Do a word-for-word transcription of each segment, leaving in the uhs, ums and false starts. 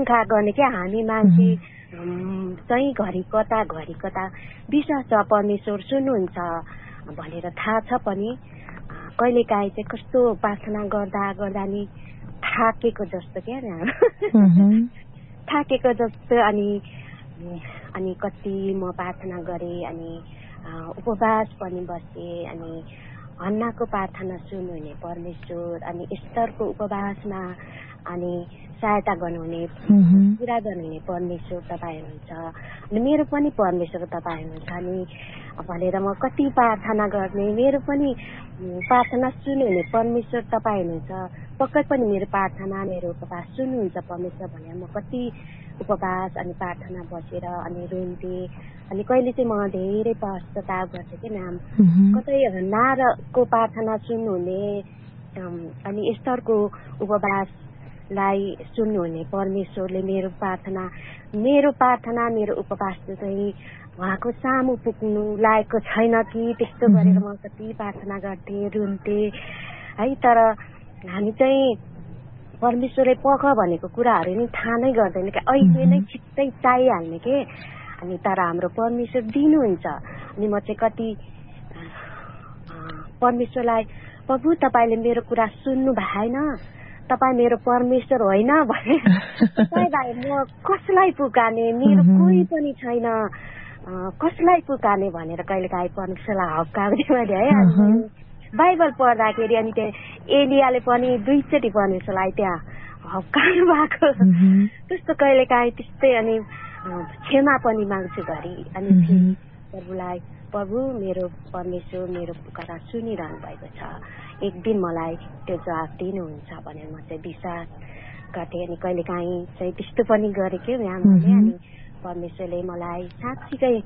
आकाङ्क्षा गर्ने क्या हामी मान्छे चाहिँ घरि कता घरि कता विश्वास छ परमेश्वर सुन्नुहुन्छ भनेर थाहा छ पनि कहिलेकाहीँ चाहिँ कस्तो प्रार्थना गर्दा गर्दा नि थाकेको जस्तो क्या थाकेको जस्तो अनि अनि कति म प्रार्थना गरेँ अनि उपवास पनि बसेँ अनि हन्नाको प्रार्थना सुन्नुहुने परमेश्वर अनि एस्तरको उपवासमा अनि सहायता गर्नुहुने पुरा गर्नुहुने परमेश्वर तपाईँ हुनुहुन्छ अनि मेरो पनि परमेश्वर तपाईँ हुनुहुन्छ अनि भनेर म कति प्रार्थना गर्ने मेरो पनि प्रार्थना सुन्नुहुने परमेश्वर तपाईँ हुनुहुन्छ पक्कै पनि मेरो प्रार्थना मेरो उपवास सुन्नुहुन्छ परमेश्वर भनेर म कति उपवास अनि प्रार्थना बसेर अनि रुन्थेँ अनि कहिले चाहिँ म धेरै पश्चाताप गर्थेँ कि नाम कतै नारको प्रार्थना सुन्नुहुने अनि एस्तरको उपवासलाई सुन्नुहुने परमेश्वरले मेरो प्रार्थना मेरो प्रार्थना मेरो उपवास चाहिँ उहाँको सामु पुग्नु लागेको छैन कि त्यस्तो गरेर म कति प्रार्थना गर्थेँ रुन्थेँ है तर हामी चाहिँ परमेश्वरले पख भनेको कुराहरू नि थाहा नै गर्दैन क्या अहिले नै छिट्टै चाहिहाल्ने के अनि तर हाम्रो परमेश्वर दिनुहुन्छ अनि म चाहिँ कति परमेश्वरलाई प्रभु तपाईँले मेरो कुरा सुन्नु भएन तपाईँ मेरो परमेश्वर होइन भने तपाईँलाई म कसलाई पुकार्ने मेरो कोही पनि छैन कसलाई पुकार्ने भनेर कहिलेकाहीँ परमेश्वरलाई हप्काउने मैले है बाइबल पढ्दाखेरि अनि त्यहाँ एलियाले पनि दुईचोटि परमेश्वरलाई त्यहाँ हप्काउनु भएको त्यस्तो कहिलेकाहीँ त्यस्तै अनि क्षमा पनि माग्छु घरि अनि प्रभुलाई प्रभु मेरो परमेश्वर मेरो पुकारा सुनिरहनु भएको छ एक दिन मलाई त्यो जवाब दिनुहुन्छ भनेर म चाहिँ विश्वास गर्थेँ अनि कहिलेकाहीँ चाहिँ त्यस्तो पनि गरेको यहाँ मैले अनि परमेश्वरले मलाई साँच्चीकै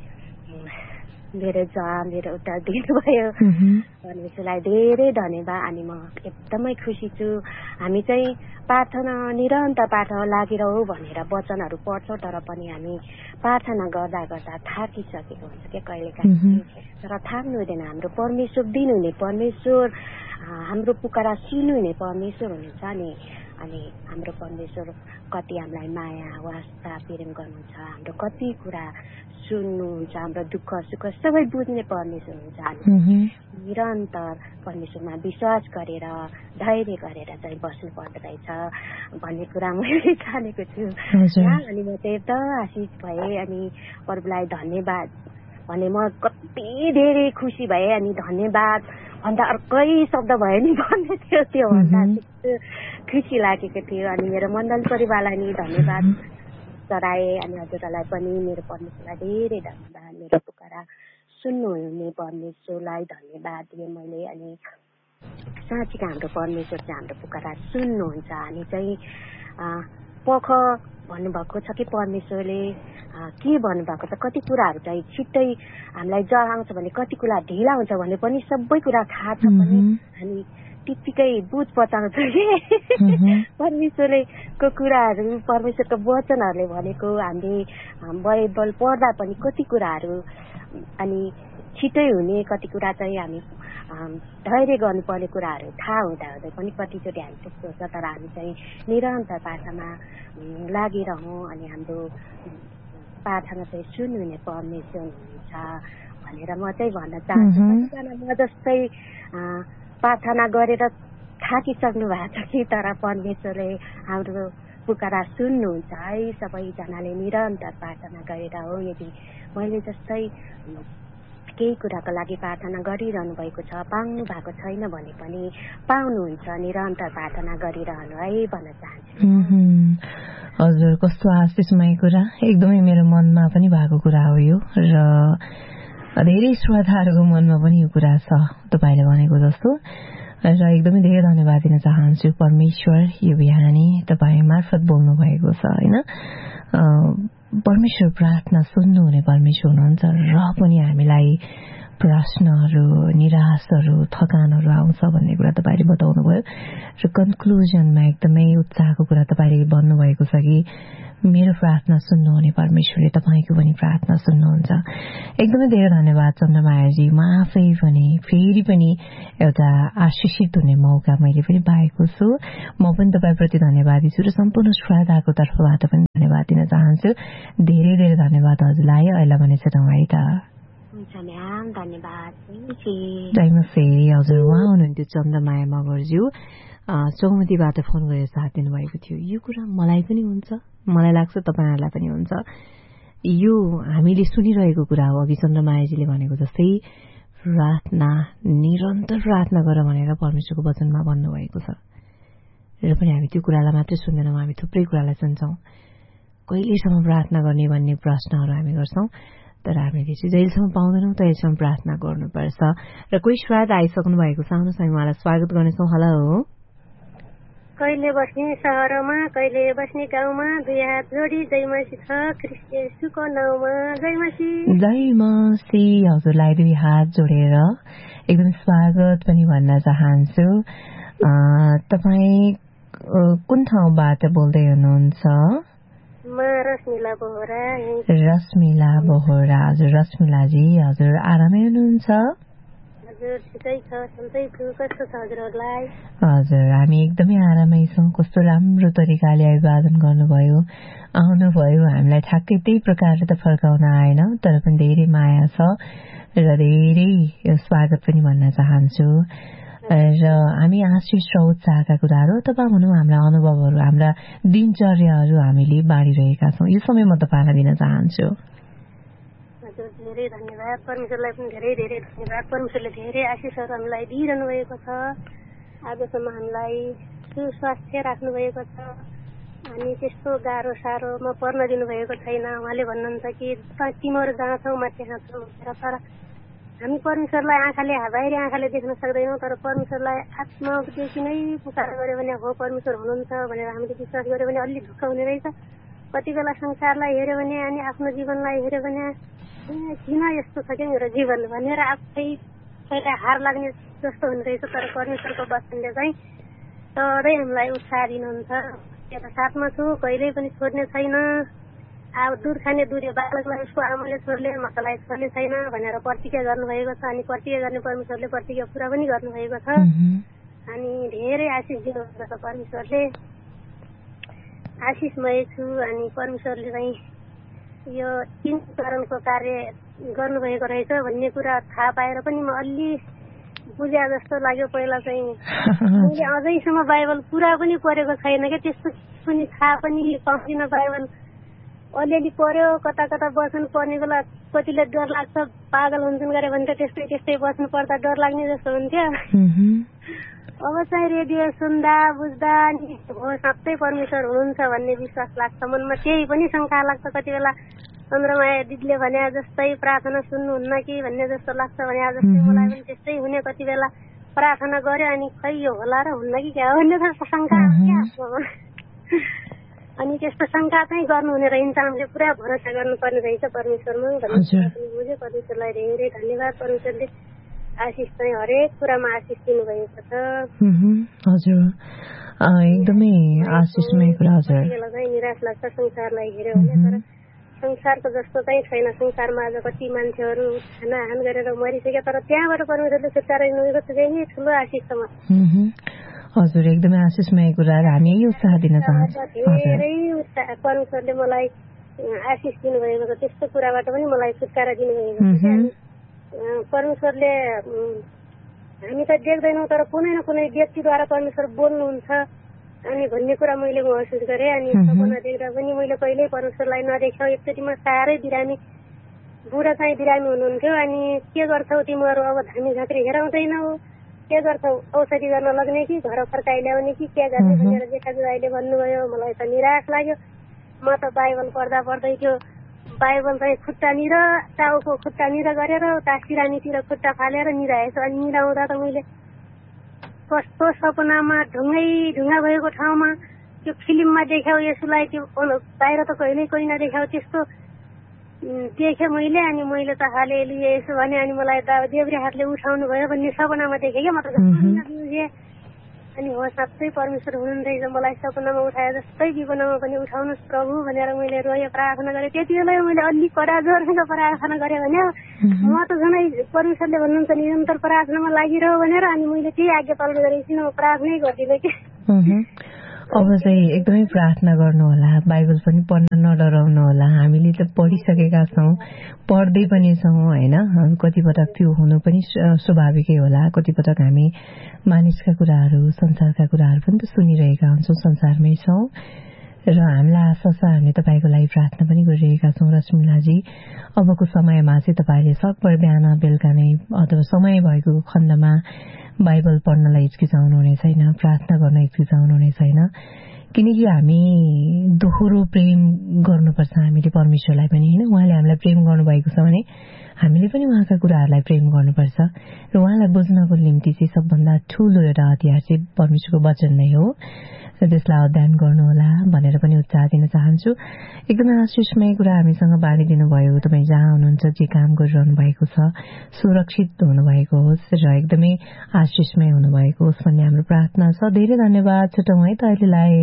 मेरो जवाब मेरो उत्तर दिनुभयो परमेश्वरलाई धेरै धन्यवाद अनि म एकदमै खुसी छु हामी चाहिँ प्रार्थना निरन्तर प्रार्थना लागिरहौ भनेर वचनहरू पढ्छौँ तर पनि हामी प्रार्थना गर्दा गर्दा थाकिसकेको हुन्छ क्या कहिलेकाहीँ तर थाक्नु हुँदैन हाम्रो परमेश्वर दिनुहुने परमेश्वर हाम्रो पुकारा सुन्नुहुने परमेश्वर हुनुहुन्छ नि अनि हाम्रो परमेश्वर कति हामीलाई माया वास्ता प्रेम गर्नुहुन्छ हाम्रो कति कुरा सुन्नुहुन्छ हाम्रो दुःख सुख सबै बुझ्ने परमेश्वर हुनुहुन्छ हामी निरन्तर परमेश्वरमा विश्वास गरेर धैर्य गरेर चाहिँ बस्नु पर्दो रहेछ भन्ने कुरा मैले जानेको छु अनि म चाहिँ एकदम आशिष भएँ अनि प्रभुलाई धन्यवाद भने म कति धेरै खुसी भएँ अनि धन्यवाद भन्दा अर्कै शब्द भयो नि भन्ने थियो त्यो भन्दा खुसी लागेको थियो अनि मेरो मण्डल परिवारलाई नि धन्यवाद चढाएँ अनि हजुरलाई पनि मेरो परमेश्वरलाई धेरै धन्यवाद मेरो पुकारा सुन्नुहुने परमेश्वरलाई धन्यवाद दिएँ मैले अनि साँच्चीको हाम्रो परमेश्वर चाहिँ हाम्रो पुकारा सुन्नुहुन्छ हामी चाहिँ पख भन्नुभएको छ कि परमेश्वरले के भन्नुभएको छ कति कुराहरू चाहिँ छिट्टै हामीलाई जगाउँछ भने कति कुरा ढिला हुन्छ भने पनि सबै कुरा थाहा छ पनि हामी त्यत्तिकै बुझ पचाउँछ कि परमेश्वरले को कुराहरू परमेश्वरको वचनहरूले भनेको हामीले बाइबल पढ्दा पनि कति कुराहरू अनि छिटै हुने कति कुरा चाहिँ हामी धैर्य गर्नुपर्ने कुराहरू थाहा हुँदा हुँदै पनि कतिचोटि हामी त्यस्तो हुन्छ तर हामी चाहिँ निरन्तर प्रार्थनामा लागिरहौँ अनि हाम्रो प्रार्थना चाहिँ सुन्नुहुने परमेश्वर हुनुहुन्छ भनेर म चाहिँ भन्न चाहन्छु कतिजना म जस्तै प्रार्थना गरेर थाकिसक्नु भएको छ कि तर परमेश्वरले हाम्रो पुकारा सुन्नुहुन्छ है सबैजनाले निरन्तर प्रार्थना गरेर हो यदि मैले जस्तै केही कुराको लागि प्रार्थना गरिरहनु भएको छ पाउनु भएको छैन भने पनि पाउनुहुन्छ निरन्तर प्रार्थना गरिरहनु है भन्न चाहन्छु हजुर कस्तो आशिषमय कुरा एकदमै मेरो मनमा पनि भएको कुरा हो यो र धेरै श्रोताहरूको मनमा पनि यो कुरा छ तपाईले भनेको जस्तो र एकदमै धेरै धन्यवाद दिन चाहन्छु परमेश्वर यो बिहानी तपाई मार्फत बोल्नु भएको छ हैन परमेश्वर प्रार्थना सुन्नुहुने परमेश्वर हुनुहुन्छ र पनि हामीलाई प्रश्नहरू निराशहरू थकानहरू आउँछ भन्ने कुरा तपाईले बताउनु भयो र कन्क्लुजनमा एकदमै उत्साहको कुरा तपाईले भन्नुभएको छ कि मेरो प्रार्थना सुन्नुहुने परमेश्वरले तपाईँको पनि प्रार्थना सुन्नुहुन्छ। एकदमै धेरै धन्यवाद चन्द्रमायाजी। म आफै पनि फेरि पनि एउटा आशिषित हुने मौका मैले पनि पाएको छु। म पनि तपाईँप्रति धन्यवादी छु र सम्पूर्ण श्रोताको तर्फबाट पनि धन्यवाद दिन चाहन्छु। धेरै धेरै धन्यवाद हजुरलाई। अहिले भने चाहिँ तपाईँ त धन्यवाद। हजुर उहाँ हुनुहुन्थ्यो चन्द्रमाया मगरज्यू, चौमतीबाट फोन गरेर साथ दिनुभएको थियो। यो कुरा मलाई पनि हुन्छ, मलाई लाग्छ तपाईँहरूलाई पनि हुन्छ। यो हामीले सुनिरहेको कुरा हो। अघि चन्द्रमायाजीले भनेको जस्तै प्रार्थना, निरन्तर प्रार्थना गर भनेर परमेश्वरको वचनमा भन्नुभएको छ। र पनि हामी त्यो कुरालाई मात्रै सुन्दैनौँ, हामी थुप्रै कुरालाई सुन्छौँ। कहिलेसम्म प्रार्थना गर्ने भन्ने प्रश्नहरू हामी गर्छौँ, तर हामीले चाहिँ जहिलेसम्म पाउँदैनौँ तहिलेसम्म प्रार्थना गर्नुपर्छ। र कोही श्राद्ध आइसक्नु भएको छ, आउनुहोस् हामी उहाँलाई स्वागत गर्नेछौँ। हेलो। कहिले बस्ने सहरमा, कहिले बस्ने गाउँमा, दुई हात जोडी जय मसी छ ख्रीष्ट येशूको नाउँमा। जय मसी। जय मसी। हजुरलाई दुई हात जोडेर एकदम स्वागत पनि भन्न चाहन्छु। तपाईँ कुन ठाउँबाट बोल्दै हुनुहुन्छ? म रश्मिला बोहरा। रश्मिला बोहरा। हजुर रश्मिलाजी, हजुर आरामै हुनुहुन्छ? हजुर हामी एकदमै आरामै छौँ। कस्तो राम्रो तरिकाले अभिवादन गर्नुभयो, आउनुभयो। हामीलाई ठ्याक्कै त्यही प्रकारले त फर्काउन आएन, तर पनि धेरै माया छ र धेरै स्वागत पनि भन्न चाहन्छु। र हामी आशिष र उत्साहका कुराहरू अथवा भनौँ हाम्रा अनुभवहरू, हाम्रा दिनचर्याहरू हामीले बाँडिरहेका छौँ। यो समय म तपाईँलाई दिन चाहन्छु। धेरै धन्यवाद। परमेश्वरलाई पनि धेरै धेरै धन्यवाद। परमेश्वरले धेरै आशिषहरू हामीलाई दिइरहनु भएको छ। आजसम्म हामीलाई सुस्वास्थ्य राख्नु भएको छ अनि त्यस्तो गाह्रो साह्रोमा पर्न दिनुभएको छैन। उहाँले भन्नुहुन्छ कि तिमीहरू जहाँ छौ म त्यहाँ छु। तर हामी परमेश्वरलाई आँखाले बाहिरी आँखाले देख्न सक्दैनौँ, तर परमेश्वरलाई आत्मादेखि नै पुकार गऱ्यो भने हो परमेश्वर हुनुहुन्छ भनेर हामीले विश्वास गऱ्यो भने अलि ढुक्क हुने रहेछ। कति बेला संसारलाई हेऱ्यो भने अनि आफ्नो जीवनलाई हेऱ्यो भने किन यस्तो छ क्या मेरो जीवन भनेर आफै पहिला हार लाग्ने जस्तो हुने रहेछ। तर परमेश्वरको वचनले चाहिँ सधैँ हामीलाई उत्साह दिनुहुन्छ। एउटा साथमा छु, कहिल्यै पनि छोड्ने छैन। अब दुध खाने दुधे बालकलाई उसको आमाले छोड्ले, मकलाई छोड्ने छैन भनेर प्रतिज्ञा गर्नुभएको छ। अनि प्रतिज्ञा गर्ने परमेश्वरले प्रतिज्ञा पुरा पनि गर्नुभएको छ। अनि धेरै आशिष दिनुभएको छ परमेश्वरले। आशिषमय छु। अनि परमेश्वरले चाहिँ यो तीन चरणको कार्य गर्नुभएको रहेछ भन्ने कुरा थाहा पाएर पनि म अलि बुझ्या जस्तो लाग्यो। पहिला चाहिँ मैले अझैसम्म बाइबल पुरा पनि पढेको छैन क्या, त्यस्तो पनि थाहा पनि पाउँदिनँ। बाइबल अलिअलि पढ्यो, कता कता वचन पढ्ने बेला कतिले डर लाग्छ, पागल हुन्छन् गरे भने त त्यस्तै त्यस्तै वचन पढ्दा डर लाग्ने जस्तो हुन्थ्यो। अब चाहिँ रेडियो सुन्दा बुझ्दा नि हो सबै परमेश्वर हुनुहुन्छ भन्ने विश्वास लाग्छ मनमा। त्यही पनि शङ्का लाग्छ कति बेला। चन्द्रमाया दिदीले भने जस्तै प्रार्थना सुन्नुहुन्न कि भन्ने जस्तो लाग्छ भने जस्तै मलाई पनि त्यस्तै हुने। कति बेला प्रार्थना गर्यो अनि खै यो होला र हुन्न कि क्या भन्ने त शङ्का क्या आफूमा। अनि त्यस्तो शङ्का चाहिँ गर्नुहुने रहन्छ। हामीले पुरा भरोसा गर्नुपर्ने रहेछ परमेश्वरमा भन्ने बुझ्यो। परमेश्वरलाई धेरै धन्यवाद। परमेश्वरले आशिष चाहिँ हरेक कुरामा आशिष दिनुभएको छ। हजुर एकदमै आशिषमय कुरा। हजुर चाहिँ निराश लाग्छ संसारलाई हेऱ्यो भने, तर संसारको जस्तो चाहिँ छैन। संसारमा आज कति मान्छेहरू खानाहान गरेर मरिसके, तर त्यहाँबाट परमेश्वरले छुटकारा दिनुभएको छ। त्यही नै ठुलो आशिष छ। हजुर एकदमै आशिषमय कुरा र हामी यही उत्साह दिन चाहन्छौँ। धेरै उत्साह परमेश्वरले मलाई आशिष दिनुभएको छ। त्यस्तो कुराबाट पनि मलाई छुटकारा दिनुभएको छ। परमेश्वरले हामी त देख्दैनौँ, तर कुनै न कुनै व्यक्तिद्वारा परमेश्वर बोल्नुहुन्छ अनि भन्ने कुरा मैले महसुस गरेँ। अनि सपना देख्दा पनि मैले कहिल्यै परमेश्वरलाई नदेख्यो। एकचोटिमा साह्रै बिरामी बुढा चाहिँ बिरामी हुनुहुन्थ्यो। अनि के गर्छौ तिमीहरू, अब धामी झाँक्री हेराउँदैनौ, के गर्छौ, औषधि गर्न लग्ने कि घर फर्काइ ल्याउने कि के गर्ने भनेर जेठाजुराईले भन्नुभयो। मलाई त निराश लाग्यो। म त बाइबल पढ्दा पढ्दै त्यो बाइबल चाहिँ खुट्टा निर टाउको खुट्टा निर गरेर उता सिरानीतिर खुट्टा फालेर निराएछु। अनि निराउँदा त मैले कस्तो सपनामा ढुङ्गै ढुङ्गा भएको ठाउँमा त्यो फिल्ममा देख्यौ यसुलाई, त्यो बाहिर त कहिल्यै कोही नदेख्यौ त्यस्तो देखेँ मैले। अनि मैले त हालेलुया यसो भने अनि मलाई देब्रे हातले उठाउनु भयो भन्ने सपनामा देखेँ क्या। म त बुझेँ। अनि हो साँच्चै परमेश्वर हुनुहुँदैछ, मलाई सपनामा उठाए जस्तै विपनामा पनि उठाउनुहोस् प्रभु भनेर मैले रोएँ, प्रार्थना गरेँ। त्यति बेला मैले अलिक कडा जोरसँग प्रार्थना गरेँ भने म त झनै परमेश्वरले भन्नुहुन्छ निरन्तर प्रार्थनामा लागिरह भनेर। अनि मैले त्यही आज्ञा पालन गरेपछि म प्रार्थनै गर्दिनँ कि। अब चाहिँ एकदमै प्रार्थना गर्नुहोला, बाइबल पनि पढ्न नडराउनु होला। हामीले त पढिसकेका छौँ, पढ्दै पनि छौँ होइन। कतिपटक त्यो हुनु पनि स्वाभाविकै होला। कतिपटक हामी मानिसका कुराहरू, संसारका कुराहरू पनि त सुनिरहेका हुन्छौँ, संसारमै छौँ र हामीलाई आशा छ हामी तपाईँको लागि प्रार्थना पनि गरिरहेका छौँ। रश्मिलाजी, अबको समयमा चाहिँ तपाईँले सकभर बिहान बेलुका नै अथवा समय भएको खण्डमा बाइबल पढ्नलाई हिचकिचाउनु हुने छैन, प्रार्थना गर्न हिचकिचाउनु हुने छैन, किनकि हामी दोहोरो प्रेम गर्नुपर्छ हामीले परमेश्वरलाई पनि होइन। उहाँले हामीलाई प्रेम गर्नुभएको छ भने हामीले पनि उहाँका कुराहरूलाई प्रेम गर्नुपर्छ र उहाँलाई बुझ्नको निम्ति चाहिँ सबभन्दा ठूलो एउटा हतियार चाहिँ परमेश्वरको वचन नै हो र त्यसलाई अध्ययन गर्नुहोला भनेर पनि उत्साह दिन चाहन्छु। एकदमै आशिषमय कुरा हामीसँग बाँडिदिनु भयो। तपाईँ जहाँ हुनुहुन्छ, जे काम गरिरहनु भएको छ, सुरक्षित हुनुभएको होस् र एकदमै आशिषमय हुनुभएको होस् भन्ने हाम्रो प्रार्थना छ। धेरै धन्यवाद। छुटौँ है त अहिलेलाई।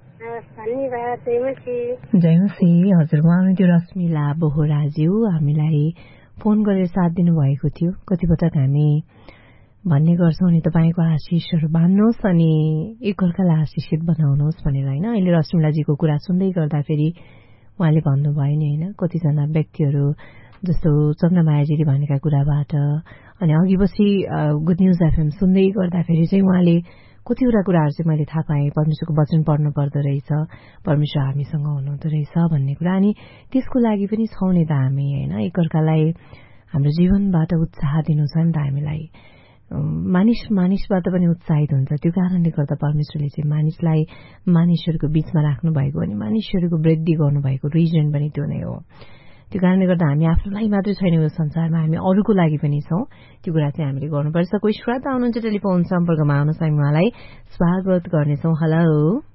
जय मसी। हजुर, उहाँ हुनुहुन्थ्यो रश्मिला बोहराज्यू, हामीलाई फोन गरेर साथ दिनुभएको थियो। कतिपटक हामी भन्ने गर्छौँ नि तपाईँको आशिषहरू बाँध्नुहोस् अनि एकअर्कालाई आशिषित बनाउनुहोस् भनेर होइन। अहिले रश्मिलाजीको कुरा सुन्दै गर्दाखेरि उहाँले भन्नुभयो नि होइन, कतिजना व्यक्तिहरू जस्तो चन्द्रमायाजीले भनेका कुराबाट अनि अघि पछि गुड न्युज एफएम सुन्दै गर्दाखेरि चाहिँ उहाँले कतिवटा कुराहरू चाहिँ मैले थाहा पाएँ। परमेश्वरको वचन पढ्नु पर्दो रहेछ, परमेश्वर हामीसँग हुनुहुँदो रहेछ भन्ने कुरा। अनि त्यसको लागि पनि छौँ नि त हामी होइन। एकअर्कालाई हाम्रो जीवनबाट उत्साह दिनु छ नि त हामीलाई। मानिस मानिसबाट पनि उत्साहित हुन्छ। त्यो कारणले गर्दा परमेश्वरले चाहिँ मानिसलाई मानिसहरूको बीचमा राख्नु भएको अनि मानिसहरूको वृद्धि गर्नुभएको रिजन पनि त्यो नै हो। त्यो कारणले गर्दा हामी आफ्नो लागि मात्रै छैन यो संसारमा, हामी अरूको लागि पनि छौँ। त्यो कुरा चाहिँ हामीले गर्नुपर्छ। कोही श्रोता आउनुहुन्छ टेलिफोन सम्पर्कमा, आउनुहोस्, हामी उहाँलाई स्वागत गर्नेछौँ। हेलो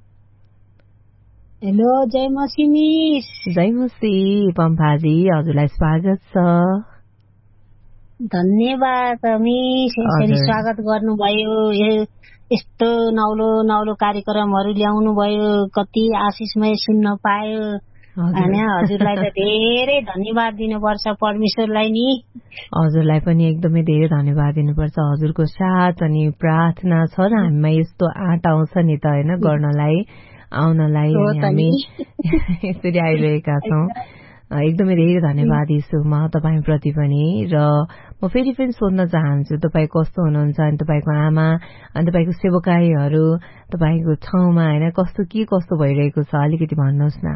हेलो, जय मसी मिस। जय मसी पम्फाजी, हजुरलाई स्वागत छ। धन्यवाद मिस, यसरी स्वागत गर्नुभयो। यस्तो नौलो नौलो कार्यक्रमहरू ल्याउनु भयो, कति आशिषमय सुन्न पायो होइन। हजुरलाई त धेरै धन्यवाद दिनुपर्छ परमेश्वरलाई नि। हजुरलाई पनि एकदमै धेरै धन्यवाद दिनुपर्छ। हजुरको साथ अनि प्रार्थना छ र हामीमा यस्तो आँट आउँछ नि त होइन गर्नलाई, आउनलाई। हामी यसरी आइरहेका छौँ। एकदमै धेरै धन्यवाद यीशुमा तपाईँप्रति पनि। र म फेरि पनि सोध्न चाहन्छु, तपाईँ कस्तो हुनुहुन्छ अनि तपाईँको आमा अनि तपाईँको सेवकाईहरू तपाईँको ठाउँमा होइन कस्तो के कस्तो भइरहेको छ, अलिकति भन्नुहोस् न।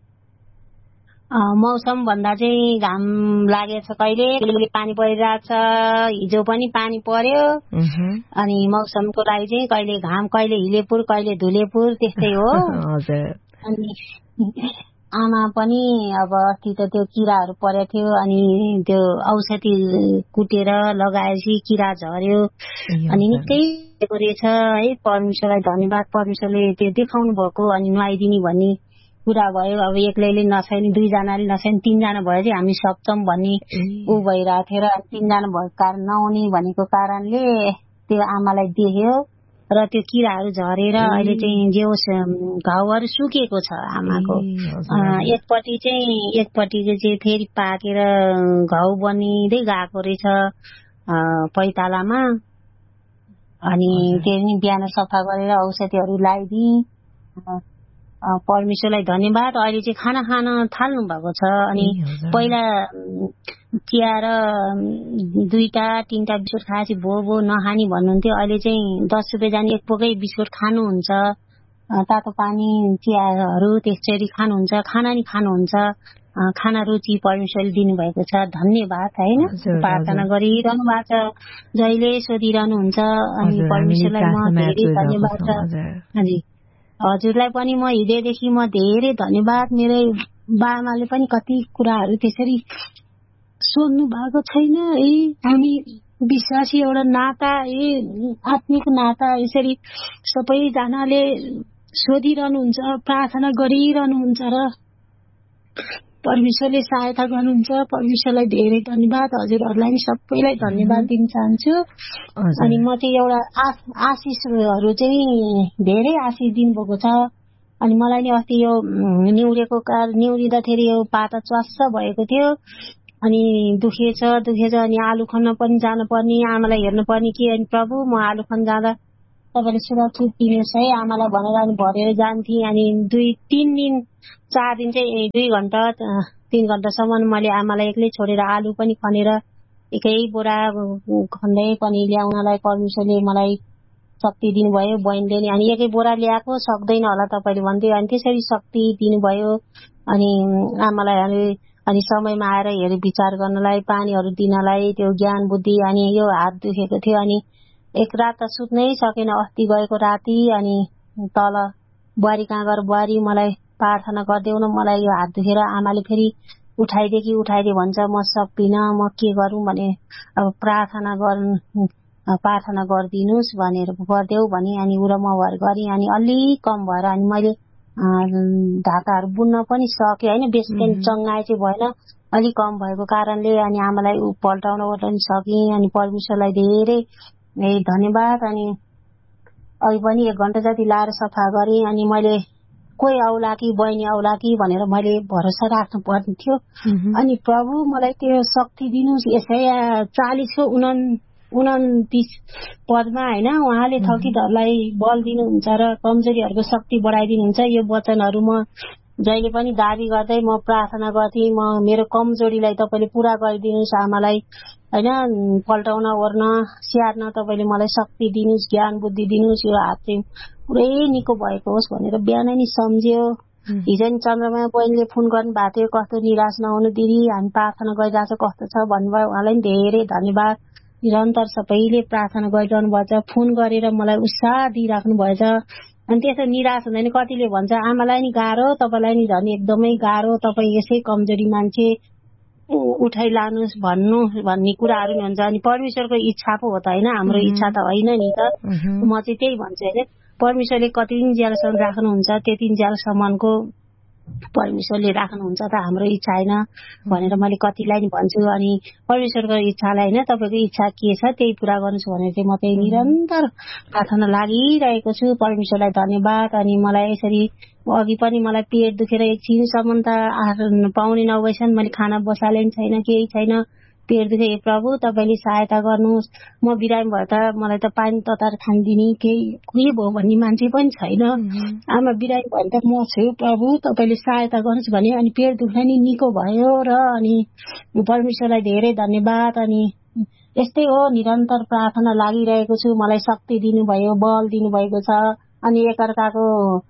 मौसम भन्दा चाहिँ घाम लागेछ, कहिले पानी परिरहेछ, हिजो पनि पानी पर्यो। अनि मौसमको लागि चाहिँ कहिले घाम, कहिले हिलेपुर, कहिले धुलेपुर, त्यस्तै हो। अनि आमा पनि अब अस्ति त त्यो किराहरू परेको थियो, अनि त्यो औषधि कुटेर लगाएपछि किरा झर्यो, अनि निकै रहेछ है। परमेश्वरलाई धन्यवाद, परमेश्वरले त्यो देखाउनु भएको अनि नुहाइदिने भन्ने कुरा भयो। अब एक्लैले नसैन, दुईजनाले नसैन, तीनजना भयो चाहिँ हामी सक्छौँ भन्ने ऊ भइरहेको थियो र तीनजना भएको कारण नहुने भनेको कारणले त्यो आमालाई देख्यो र त्यो किराहरू झरेर अहिले चाहिँ जे होस् घाउहरू सुकेको छ आमाको। एकपट्टि चाहिँ एकपट्टि चाहिँ फेरि पाकेर घाउ बनिँदै गएको रहेछ पैतालामा। अनि त्यो नि बिहान सफा गरेर औषधिहरू लगाइदिएँ। परमेश्वरलाई धन्यवाद। अहिले चाहिँ खाना खान थाल्नु भएको छ। अनि पहिला चिया र दुईटा तीनटा बिस्कुट खाएपछि भो भो नखाने भन्नुहुन्थ्यो, अहिले चाहिँ दस रुपियाँ जाने एक पोकै बिस्कुट खानुहुन्छ, तातो पानी चियाहरू त्यसरी खानुहुन्छ, खाना नि खानुहुन्छ। खाना रुचि परमेश्वरले दिनुभएको छ, धन्यवाद होइन। प्रार्थना गरिरहनु भएको छ, जहिले सोधिरहनुहुन्छ, अनि परमेश्वरलाई म धेरै धन्यवाद छ। हजुर, हजुरलाई पनि म हृदयदेखि म धेरै धन्यवाद। मेरो बाआमाले पनि कति कुराहरू त्यसरी सोध्नु भएको छैन है। हामी विश्वासी एउटा नाता है, आत्मिक नाता, यसरी सबैजनाले सोधिरहनुहुन्छ, प्रार्थना गरिरहनुहुन्छ र परमेश्वरले सहायता गर्नुहुन्छ। परमेश्वरलाई धेरै धन्यवाद, हजुरहरूलाई नि सबैलाई धन्यवाद दिन चाहन्छु। अनि म चाहिँ एउटा आशिषहरू चाहिँ धेरै आशिष दिनुभएको छ। अनि मलाई नि अस्ति यो निउरेको कार निउरिँदाखेरि यो पाता च्वास्स भएको थियो, अनि दुखेछ दुखेछ अनि आलु खन्न पनि जानु पर्ने, आमालाई हेर्नु पर्ने कि अनि प्रभु म आलु खन्न जाँदा तपाईँले सुरक्षित दिनुहोस् है आमालाई भनेर अनि भरेर जान्थेँ। अनि दुई तिन दिन चार दिन चाहिँ दुई घन्टा तिन घन्टासम्म मैले आमालाई एक्लै छोडेर आलु पनि खनेर एकै बोरा खन्दै पनि ल्याउनलाई परमेश्वरले मलाई शक्ति दिनुभयो। बहिनीले नि अनि एकै बोरा ल्याएको सक्दैन होला तपाईँले भन्थ्यो, अनि त्यसरी शक्ति दिनुभयो। अनि आमालाई अनि अनि समयमा आएर हेर विचार गर्नलाई, पानीहरू दिनलाई, त्यो ज्ञान बुद्धि। अनि यो हात दुखेको थियो, अनि एक रात त सुत्नै सकेन अस्ति गएको राति। अनि तल बुहारी कहाँ गएर बुहारी मलाई प्रार्थना गरिदेऊ न, मलाई यो हात दुखेर आमाले फेरि उठाइदिए कि उठाइदिए भन्छ, म सक्दिनँ, म के गरौँ भने अब प्रार्थना गर्नु प्रार्थना गरिदिनुहोस् भनेर गरिदेऊ भने। अनि ऊ र म भएर गरेँ, अनि अलिक कम भएर अनि मैले ढाकाहरू बुन्न पनि सकेँ होइन, बेसी चङ्गाए चाहिँ भएन, अलिक कम भएको कारणले। अनि आमालाई पल्टाउन ओर्टाउन सकेँ। अनि परमेश्वरलाई धेरै धन्यवाद। अनि अघि पनि एक घन्टा जति लाएर सफा गरेँ। अनि मैले कोही आउला कि बहिनी आउला कि भनेर मैले भरोसा राख्नु पर्ने थियो। अनि प्रभु मलाई त्यो शक्ति दिनुहोस्। यसै चालिसको उना उन्तिस पदमा होइन, उहाँले थकितहरूलाई बल दिनुहुन्छ र कमजोरीहरूको शक्ति बढाइदिनुहुन्छ। यो वचनहरू म जहिले पनि दाबी गर्दै म प्रार्थना गर्थेँ, म मेरो कमजोरीलाई तपाईँले पुरा गरिदिनुहोस्, आमालाई होइन पल्टाउन ओर्न स्याहार्न तपाईँले मलाई शक्ति दिनुहोस्, ज्ञान बुद्धि दिनुहोस्। यो हात चाहिँ पुरै निको भएको होस् भनेर बिहानै नि सम्झ्यो। हिजो नि चन्द्रमा बहिनीले फोन गर्नु भएको थियो, कस्तो निराश नहुनु दिदी, हामी प्रार्थना गरिरहेको छ, कस्तो छ भन्नुभयो। उहाँलाई पनि धेरै धन्यवाद। निरन्तर सबैले प्रार्थना गरिरहनु भएछ, फोन गरेर मलाई उत्साह दिइराख्नु भएछ। अनि त्यसो निराश हुँदैन। कतिले भन्छ आमालाई नि गाह्रो, तपाईँलाई नि झन् एकदमै गाह्रो, तपाईँ यसै कमजोरी मान्छे उठाइ लानुहोस् भन्नु भन्ने कुराहरू नि हुन्छ। अनि परमेश्वरको इच्छा पो हो त होइन, हाम्रो इच्छा त होइन नि त। म चाहिँ त्यही भन्छु होइन, परमेश्वरले कति दिन ज्यालासम्म राख्नुहुन्छ त्यति ज्यालासम्मको परमेश्वरले राख्नुहुन्छ त, हाम्रो इच्छा होइन भनेर मैले कतिलाई नि भन्छु। अनि परमेश्वरको इच्छालाई होइन, तपाईँको इच्छा के छ त्यही पुरा गर्नुहोस् भनेर चाहिँ म त्यही निरन्तर प्रार्थना लागिरहेको छु। परमेश्वरलाई धन्यवाद। अनि मलाई यसरी अघि पनि मलाई पेट दुखेर एकछिनसम्म त पाउने नभएछन्, मैले खाना बसाले पनि छैन, केही छैन, पेट दुखे। प्रभु तपाईँले सहायता गर्नुहोस्। म बिरामी भयो त मलाई त पानी तताएर खानिदिने केही के भयो भन्ने मान्छे पनि छैन, आमा बिरामी भयो त म छु, प्रभु तपाईँले सहायता गर्नुहोस् भने। अनि पेट दुख्न नि निको भयो र अनि परमेश्वरलाई धेरै धन्यवाद। अनि यस्तै हो, निरन्तर प्रार्थना लागिरहेको छु। मलाई शक्ति दिनुभयो, बल दिनुभएको छ। अनि एकअर्काको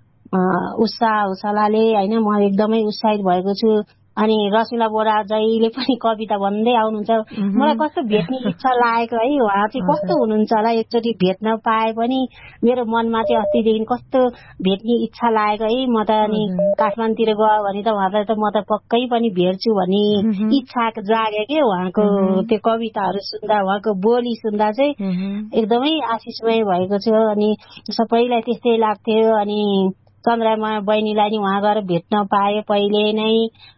उत्साह हौसलाले होइन म एकदमै उत्साहित भएको छु। अनि रसिला बोरा जहिले पनि कविता भन्दै आउनुहुन्छ, मलाई कस्तो भेट्ने इच्छा लागेको है, उहाँ चाहिँ कस्तो हुनुहुन्छ होला, एकचोटि भेट्न पाए पनि मेरो मनमा चाहिँ अस्तिदेखि कस्तो भेट्ने इच्छा लागेको है। म त अनि काठमाडौँतिर गयो भने त उहाँलाई त म त पक्कै पनि भेट्छु भन्ने इच्छा जाग्यो कि उहाँको त्यो कविताहरू सुन्दा, उहाँको बोली सुन्दा चाहिँ एकदमै आशिषमय भएको छ। अनि सबैलाई त्यस्तै लाग्थ्यो। अनि चन्द्रमा बहिनीलाई नि उहाँ गएर भेट्न पाए पहिले नै।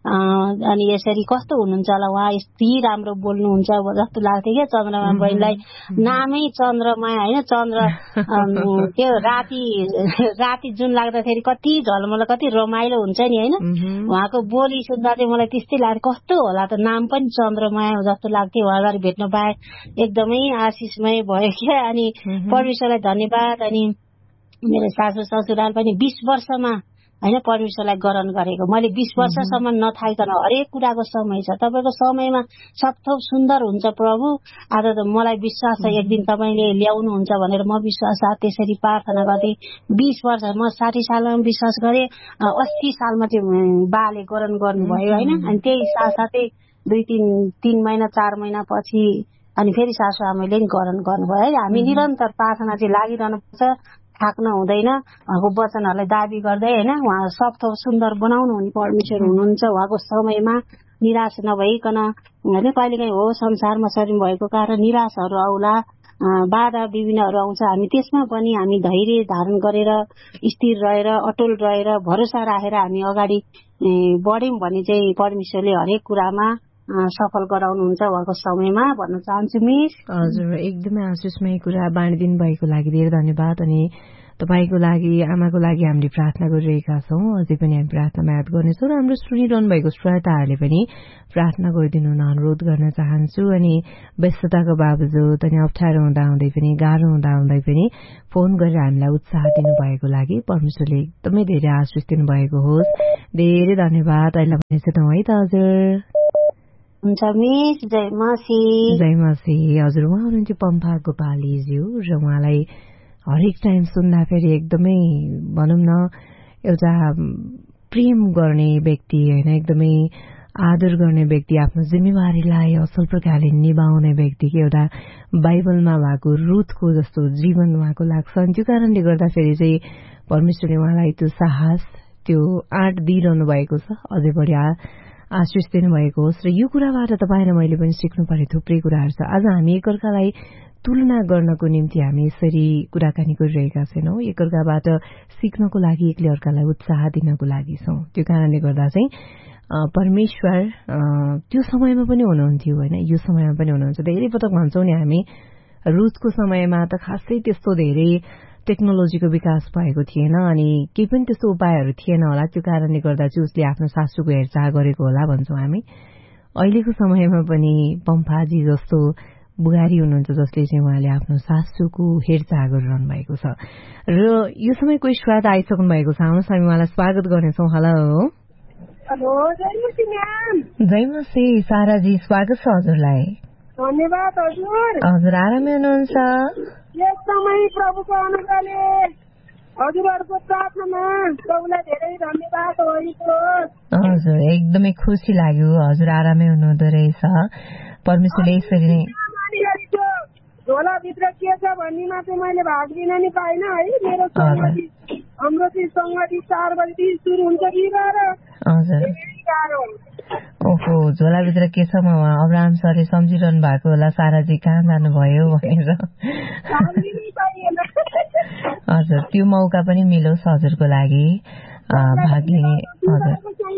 अनि यसरी कस्तो हुनुहुन्छ होला, उहाँ यति राम्रो बोल्नुहुन्छ जस्तो लाग्थ्यो क्या चन्द्रमा बहिनीलाई। नामै चन्द्रमा होइन, चन्द्र त्यो राति राति जुन लाग्दाखेरि कति झलमल कति रमाइलो हुन्छ नि होइन। उहाँको बोली सुन्दा चाहिँ मलाई त्यस्तै लाग्थ्यो, कस्तो होला त नाम पनि चन्द्रमा जस्तो लाग्थ्यो। उहाँ गएर भेट्न पाए एकदमै आशिषमय भयो क्या। अनि परमेश्वरलाई धन्यवाद। अनि मेरो सासू ससुराल पनि बीस वर्षमा होइन परमेश्वरलाई ग्रहण गरेको। मैले बीस वर्षसम्म नथाइकन हरेक कुराको समय छ, तपाईँको समयमा सब थोक सुन्दर हुन्छ प्रभु। आज त मलाई विश्वास छ एक दिन तपाईँले ल्याउनुहुन्छ भनेर म विश्वास छ, त्यसरी प्रार्थना गर्थेँ। बीस वर्ष म साठी सालमा विश्वास गरेँ, अस्सी सालमा चाहिँ बाले ग्रहण गर्नुभयो होइन। अनि त्यही साथसाथै दुई तिन तिन महिना चार महिना पछि अनि फेरि सासू आमाले नि ग्रहण गर्नुभयो है। हामी निरन्तर प्रार्थना चाहिँ लागिरहनु पर्छ, थाक्न हुँदैन। उहाँको वचनहरूलाई दाबी गर्दै होइन, उहाँ सब थोक सुन्दर बनाउनु हुने परमेश्वर हुनुहुन्छ। उहाँको समयमा निराश नभइकन होइन, कहिलेकाहीँ हो संसारमा शरीर भएको कारण निराशहरू आउला, बाधा विघ्नहरू आउँछ, हामी त्यसमा पनि हामी धैर्य धारण गरेर स्थिर रहेर अटुल रहेर भरोसा राखेर हामी अगाडि बढ्यौँ भने चाहिँ परमेश्वरले हरेक कुरामा सफल गराउनुहुन्छ उहाँको समयमा भन्न चाहन्छु मिस। हजुर, एकदमै आशिषमय कुरा बाँडिदिनु भएको लागि धेरै धन्यवाद। अनि तपाईको लागि, आमाको लागि हामीले प्रार्थना गरिरहेका छौँ। अझै पनि हामी प्रार्थनामा याद गर्नेछौँ र हाम्रो सुनिरहनु भएको श्रोताहरूले पनि प्रार्थना गरिदिनु हुन अनुरोध गर्न चाहन्छु। अनि व्यस्तताको बावजुद अनि अप्ठ्यारो हुँदा हुँदै पनि, गाह्रो हुँदा हुँदै पनि फोन गरेर हामीलाई उत्साह दिनुभएको लागि परमेश्वरले एकदमै धेरै आशिष दिनुभएको होस्। धेरै धन्यवाद। अहिले भने सुनौँ है त हजुर। हुन्छ मिस, जय मसी। जय मसी। हजुर, उहाँ हुनुहुन्छ पम्फा गोपालीज्यू र उहाँलाई हरेक टाइम सुन्दा फेरि एकदमै भनौँ न एउटा प्रेम गर्ने व्यक्ति होइन, एकदमै आदर गर्ने व्यक्ति, आफ्नो जिम्मेवारीलाई असल प्रकारले निभाउने व्यक्ति कि एउटा बाइबलमा भएको रुथको जस्तो जीवन उहाँको लाग्छ। अनि त्यो कारणले गर्दाखेरि चाहिँ परमेश्वरले उहाँलाई त्यो साहस, त्यो आँट दिइरहनु भएको छ। अझै बढी आशिष दिनुभएको होस्। र यो कुराबाट तपाईँ र मैले पनि सिक्नुपर्ने थुप्रै कुराहरू छ। आज हामी एकअर्कालाई तुलना गर्नको निम्ति हामी यसरी कुराकानी गरिरहेका छैनौँ, एकअर्काबाट सिक्नको लागि, एकले अर्कालाई उत्साह दिनको लागि छौँ। त्यो कारणले गर्दा चाहिँ परमेश्वर त्यो समयमा पनि हुनुहुन्थ्यो होइन, यो समयमा पनि हुनुहुन्छ। धेरै पटक भन्छौँ नि हामी, रुथको समयमा त खासै त्यस्तो धेरै टेक्नोलोजीको विकास भएको थिएन अनि केही पनि त्यस्तो उपायहरू थिएन होला। त्यो कारणले गर्दा चाहिँ उसले आफ्नो सासूको हेरचाह गरेको होला भन्छौँ हामी। अहिलेको समयमा पनि पम्फाजी जस्तो बुहारी हुनुहुन्छ जसले चाहिँ उहाँले आफ्नो सासूको हेरचाह गरिरहनु भएको छ। र यो समय कोही स्वाद आइसक्नु भएको छ। आउनुहोस् हामी उहाँलाई स्वागत गर्नेछौँ। हेलो। हेलो, जय मसी म्याम। जय मसी साराजी, स्वागत छ हजुरलाई। धन्यवाद हजुर। हजुर आरामै हुनुहुन्छ? एकदमै प्रभुको अनुग्रहले हजुरहरूको प्रार्थनामा प्रभुलाई धेरै धन्यवाद होस्। हजुर, एकदमै खुसी लाग्यो हजुर आरामै हुनुहुँदो रहेछ। परमेश्वरले यसरी नै झोलाभित्र के छ भन्नेमा चाहिँ मैले भाग लिन नि पाइनँ है। मेरो सङ्गति, हाम्रो चाहिँ सङ्गति चार बजीदेखि सुरु हुन्छ बिहिबार। हजुर। ओहो, झोलाभित्र के छ म अब्राहम सरले सम्झिरहनु भएको होला साराजी कहाँ जानुभयो भनेर। हजुर, त्यो मौका पनि मिलोस् हजुरको लागि भाग लिने। हजुर,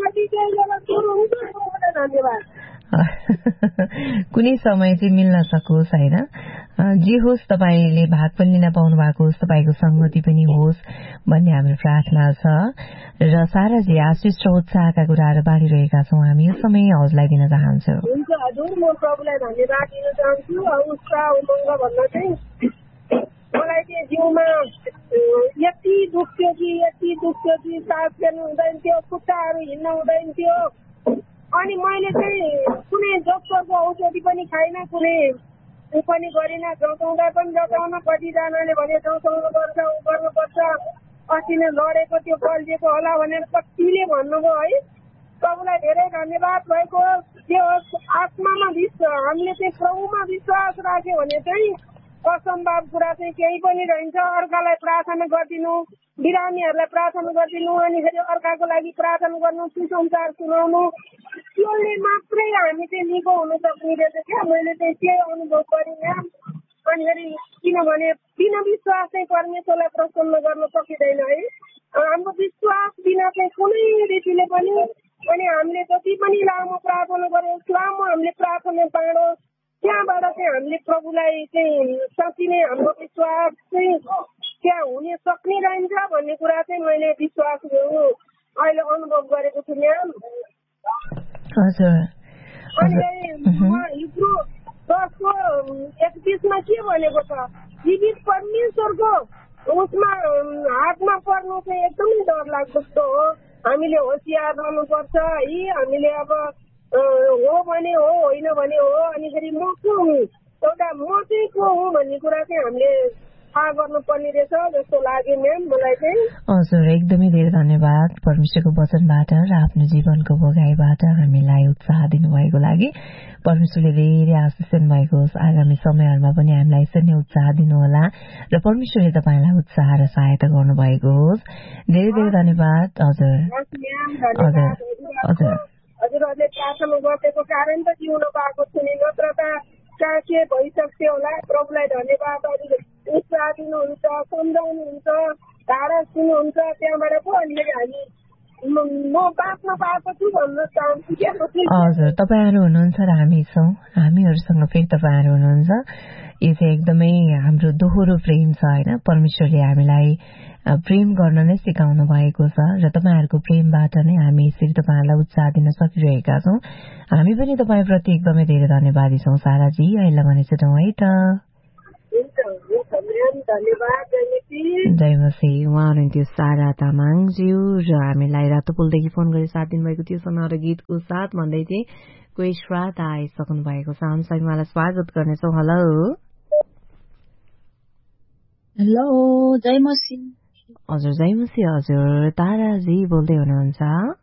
कुनै समय चाहिँ मिल्न सकोस् होइन, जे होस् तपाईँले भाग पनि लिन पाउनु भएको होस्, तपाईँको संगति पनि होस् भन्ने हाम्रो प्रार्थना छ। र साराजी आशिष र उत्साहका कुराहरू बाँडिरहेका छौँ हामी, यो समय हजुरलाई दिन चाहन्छु। हुन्छ हजुर, म प्रभुलाई धन्यवाद दिन चाहन्छु। उत्साह उमङ्ग भन्न चाहिँ मलाई चाहिँ जिउमा यति दुख्थ्यो कि यति दुख्थ्यो कि सास फेर्नु हुँदैन थियो, खुट्टाहरू हिँड्न हुँदैन थियो। अनि मैले चाहिँ कुनै डक्टरको औषधि पनि खाइनँ, कुनै ऊ पनि गरिनँ। जताउँदा पनि जताउन, कतिजनाले भने जताउनु पर्छ, ऊ गर्नुपर्छ, अस्ति नै लडेको त्यो बल्झेको होला भनेर कतिले भन्नुभयो है। प्रभुलाई धेरै धन्यवाद भएको। त्यो आत्मामा विश्वास, हामीले चाहिँ प्रभुमा विश्वास राख्यो भने चाहिँ असम्भव कुरा चाहिँ केही पनि रहन्छ। अर्कालाई प्रार्थना गरिदिनु, बिरामीहरूलाई प्रार्थना गरिदिनु, अनि फेरि अर्काको लागि प्रार्थना गर्नु, सुसमाचार सुनाउनु, त्यसले मात्रै हामी चाहिँ निको हुन सक्ने रहेछ क्या। मैले चाहिँ के अनुभव गरिनँ। अनि फेरि किनभने बिना विश्वास चाहिँ परमेश्वरलाई प्रसन्न गर्न सकिँदैन है। हाम्रो विश्वास बिना चाहिँ कुनै रीतिले पनि, अनि हामीले जति पनि लामो प्रार्थना गऱ्यौँ, लामो हामीले प्रार्थना बाँडौँ, त्यहाँबाट चाहिँ हामीले प्रभुलाई चाहिँ साँच्चै नै हाम्रो विश्वास चाहिँ त्यहाँ हुन सक्ने रहन्छ भन्ने कुरा चाहिँ मैले विश्वास अहिले अनुभव गरेको छु म्याम। अनि हिब्रू दसको एकतिसमा के भनेको छ, जीवित परमेश्वरको उसमा हातमा पर्नु चाहिँ एकदमै डर लाग्दो हो। हामीले होसियार रहनुपर्छ है। हामीले अब हो भने हो, होइन भने हो। अनि फेरि म को हुँ, एउटा म चाहिँ को हुँ भन्ने कुरा चाहिँ हामीले थाहा गर्नुपर्ने रहेछ जस्तो लाग्यो म्याम मलाई चाहिँ। हजुर, एकदमै धेरै धन्यवाद परमेश्वरको वचनबाट र आफ्नो जीवनको भोगाईबाट हामीलाई उत्साह दिनुभएको लागि। परमेश्वरले धेरै आशिष दिनुभएको होस्। आगामी समयहरूमा पनि हामीलाई यसरी नै उत्साह दिनुहोला र परमेश्वरले तपाईँलाई उत्साह र सहायता गर्नुभएको होस्। धेरै धेरै धन्यवाद। हजुर हजुर हजुर हजुरहरूले प्रार्थना गरेको कारण त जिउन पाएको छु नि, नत्र त कहाँ के भइसक्थ्यो होला। प्रभुलाई धन्यवाद। उत्साह दिनुहुन्छ, सम्झाउनुहुन्छ, धारा दिनुहुन्छ, त्यहाँबाट पो अनि हामी म बाँच्न पाएको छु भन्न चाहन्छु क्या। हजुर, तपाईँहरू हुनुहुन्छ र हामी छौँ, हामीहरूसँग फेरि तपाईँहरू हुनुहुन्छ। यो चाहिँ एकदमै हाम्रो दोहोरो प्रेम छ होइन। परमेश्वरले हामीलाई प्रेम गर्न नै सिकाउनु भएको छ र तपाईँहरूको प्रेमबाट नै हामी यसरी तपाईँहरूलाई उत्साह दिन सकिरहेका छौँ। हामी पनि तपाईँप्रति एकदमै धेरै धन्यवादी छौँ साराजी। अहिले भने छुटौँ है त। जय मसी। उहाँ हुनुहुन्थ्यो सारा तामाङज्यू र हामीलाई रातोपुलदेखि फोन गरी साथ दिनुभएको थियो समय र गीतको साथ भन्दै थिए कोही श्राद्ध आइसक्नु भएको छ। हामी उहाँलाई स्वागत गर्नेछौँ। हेलो हेलो जय मसी। हजुर जय मसी। हजुर ताराजी बोल्दै हुनुहुन्छ?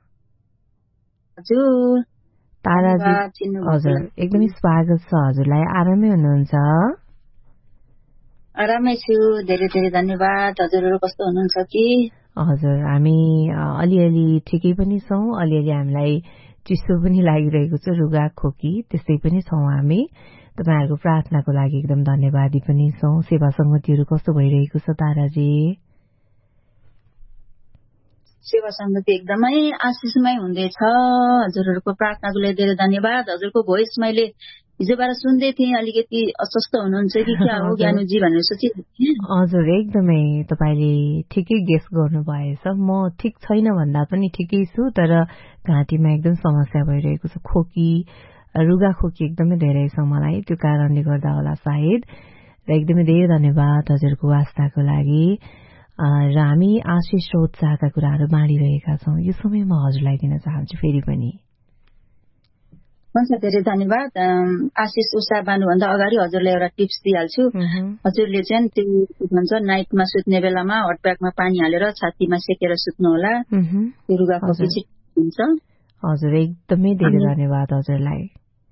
हजुर ताराजी हजुर एकदमै स्वागत छ हजुरलाई। आरामै हुनुहुन्छ? आरामै छु, धेरै धेरै धन्यवाद। हजुरहरू कस्तो हुनुहुन्छ कि? हजुर हामी अलिअलि ठिकै पनि छौँ, अलिअलि हामीलाई चिसो पनि लागिरहेको छ, रुगा खोकी त्यस्तै पनि छौँ हामी। तपाईँहरूको प्रार्थनाको लागि एकदम धन्यवादी पनि छौँ। सेवा सङ्गतिहरू कस्तो भइरहेको छ ताराजी? सेवा सङ्गति एकदमै आशिषमय हुँदैछ। हजुरहरूको प्रार्थनाको लागि धेरै धन्यवाद। हजुरको भोइस मैले हिजोबाट सुन्दै थिएँ, अलिकति अस्वस्थ हुनुहुन्छ कि क्या हो ज्ञानुजी भनेर सोचिरहेँ। हजुर एकदमै तपाईँले ठिकै गेस गर्नु भएछ। म ठिक छैन भन्दा पनि ठिकै छु, तर घाँटीमा एकदम समस्या भइरहेको छ, खोकी रुगा खोकी एकदमै धेरै छ मलाई, त्यो कारणले गर्दा होला सायद। र एकदमै धेरै धन्यवाद हजुरको वास्ताको लागि र हामी आशिष र उत्साहका कुराहरू बाँडिरहेका छौँ। यो समय म हजुरलाई दिन चाहन्छु फेरि पनि। हुन्छ धेरै धन्यवाद। आशिष उत्साह बाँड्नुभन्दा अगाडि हजुरलाई एउटा टिप्स दिइहाल्छु। हजुरले चाहिँ त्यो भन्छ नाइटमा सुत्ने बेलामा हटब्यागमा पानी हालेर छातीमा सेकेर सुत्नु होला, त्यो रुगा खोकी छिटो हुन्छ। हजुर एकदमै धेरै धन्यवाद हजुरलाई।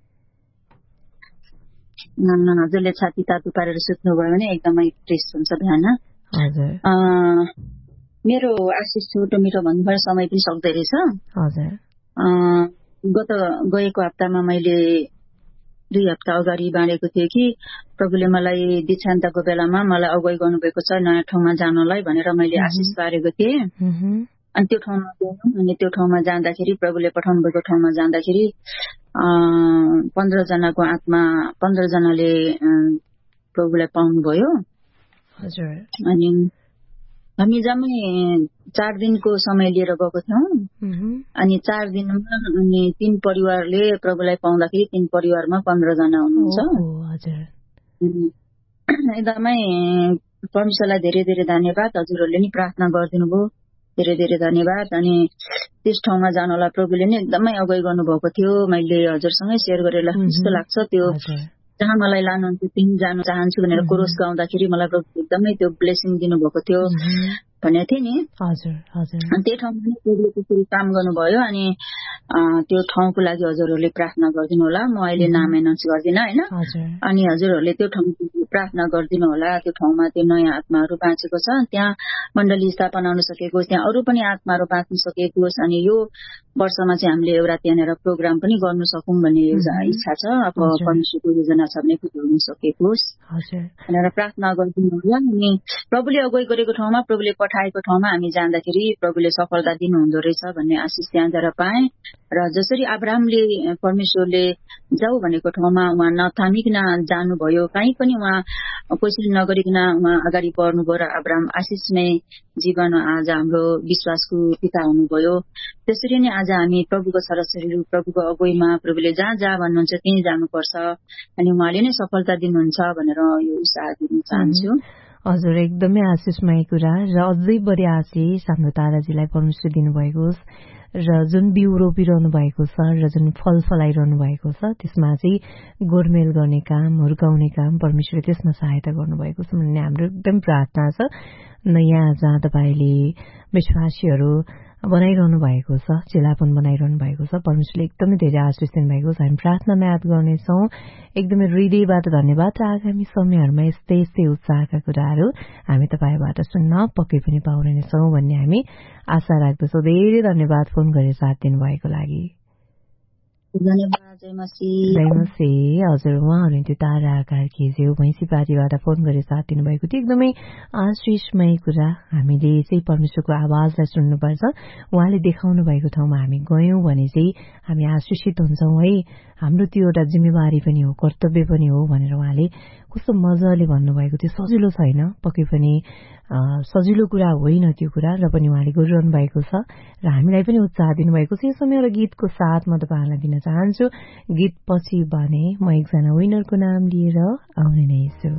हजुरले छाती तातु पारेर सुत्नुभयो भने एकदमै फ्रेस हुन्छ बिहान। हजुर मेरो आशिष छोटो मिठो भन्नुभयो, समय पनि सक्दै रहेछ। हजुर गत गएको हप्तामा मैले दुई हप्ता अगाडि बाँडेको थिएँ कि प्रभुले मलाई दीक्षान्तको बेलामा मलाई अगुवाई गर्नुभएको छ नयाँ ठाउँमा जानलाई भनेर मैले आशिष पारेको थिएँ। अनि त्यो ठाउँमा गयौँ, अनि त्यो ठाउँमा जाँदाखेरि प्रभुले पठाउनु भएको ठाउँमा जाँदाखेरि पन्ध्र जनाको आत्मा पन्ध्र जनाले प्रभुलाई पाउनुभयो। हजुर अनि हामी जम्मै चार दिनको समय लिएर गएको थियौँ। अनि चार दिनमा अनि तीन परिवारले प्रभुलाई पाउँदाखेरि तीन परिवारमा पन्ध्र जना हुनुहुन्छ। एकदमै परमेश्वरलाई धेरै धेरै धन्यवाद। हजुरहरूले नि प्रार्थना गरिदिनु भयो, धेरै धेरै धन्यवाद। अनि त्यस ठाउँमा जानलाई प्रभुले नि एकदमै अगुवाई गर्नुभएको थियो। मैले हजुरसँगै सेयर गरेर जस्तो लाग्छ, त्यो जहाँ मलाई लानुहुन्छ त्यहीँ जानु चाहन्छु भनेर कोरस गाउँदाखेरि मलाई एकदमै त्यो ब्लेसिङ दिनुभएको थियो भनेको थिएँ नि। हजुर हजुर त्यो ठाउँमा पनि प्रभुले त्यसरी काम गर्नुभयो। अनि त्यो ठाउँको लागि हजुरहरूले प्रार्थना गरिदिनु होला। म अहिले नाम एनाउन्स गर्दिनँ होइन। अनि हजुरहरूले त्यो ठाउँको प्रार्थना गरिदिनु होला। त्यो ठाउँमा त्यो नयाँ आत्माहरू बाँचेको छ, त्यहाँ मण्डली स्थापना हुन सकेको, त्यहाँ अरू पनि आत्माहरू बाँच्न सकेको होस्। अनि यो वर्षमा चाहिँ हामीले एउटा त्यहाँनिर प्रोग्राम पनि गर्नु सकौँ भन्ने इच्छा छ। अब परमेश्वरको योजना छ भने हुन सकेको होस् भनेर प्रार्थना गरिदिनु होला। अनि प्रभुले अगुवाई गरेको ठाउँमा, प्रभुले पठाएको ठाउँमा हामी जाँदाखेरि प्रभुले सफलता दिनुहुँदो रहेछ भन्ने आशिष त्यहाँ जरा पाएँ। र जसरी अब्राहमले परमेश्वरले जाऊ भनेको ठाउँमा उहाँ नथामिकन जानुभयो, कहीँ पनि उहाँ कोसिस नगरिकन उहाँ अगाडि बढ्नुभयो र अब्राहम आशिषमय जीवन आज हाम्रो विश्वासको पिता हुनुभयो। त्यसरी नै आज हामी प्रभुको छोराछोरीहरू प्रभुको अगुवाईमा प्रभुले जहाँ जहाँ भन्नुहुन्छ त्यहीँ जानुपर्छ अनि उहाँले नै सफलता दिनुहुन्छ भनेर यो उत्साह दिन चाहन्छु। हजुर एकदमै आशिषमय कुरा र अझै बढी आशिष हाम्रो ताराजीलाई परमेश्वर दिनुभएको होस् र जुन बिउ रोपिरहनु भएको छ र जुन फल फलाइरहनु भएको छ त्यसमा चाहिँ गोडमेल गर्ने काम, हुर्काउने काम परमेश्वरले त्यसमा सहायता गर्नुभएको छ भन्ने हाम्रो एकदम प्रार्थना छ। न यहाँ जहाँ तपाईँले विश्वासीहरू बनाइरहनु भएको छ, चेलापन बनाइरहनु भएको छ, परमेश्वरले एकदमै धेरै आशिष दिनुभएको छ। हामी प्रार्थनामा याद गर्नेछौँ। एकदमै हृदयबाट धन्यवाद र आगामी समयहरूमा यस्तै यस्तै उत्साहका कुराहरू हामी तपाईँबाट सुन्न पक्कै पनि पाउनेछौँ भन्ने हामी आशा राख्दछौँ। धेरै धन्यवाद फोन गरेर साथ दिनुभएको लागि। धन्यवाद। जयमसी हजुर उहाँहरू त्यो तारा कार्कीज्यू भैँसीपाटीबाट फोन गरेर साथ दिनुभएको थियो एकदमै आशिषमय कुरा हामीले चाहिँ परमेश्वरको आवाजलाई सुन्नुपर्छ उहाँले देखाउनु भएको ठाउँमा हामी गयौं भने चाहिँ हामी आशिषित हुन्छौं है हाम्रो त्यो एउटा जिम्मेवारी पनि हो कर्तव्य पनि हो भनेर उहाँले कस्तो मजाले भन्नुभएको थियो सजिलो छैन पक्कै पनि सजिलो कुरा होइन त्यो कुरा र पनि उहाँले गरिरहनु भएको छ र हामीलाई पनि उत्साह दिनुभएको छ यो समय एउटा गीतको साथ म तपाईहरुलाई दिन चाहन्छु गीत पछि भने म एकजना विनरको नाम लिएर आउने नै छु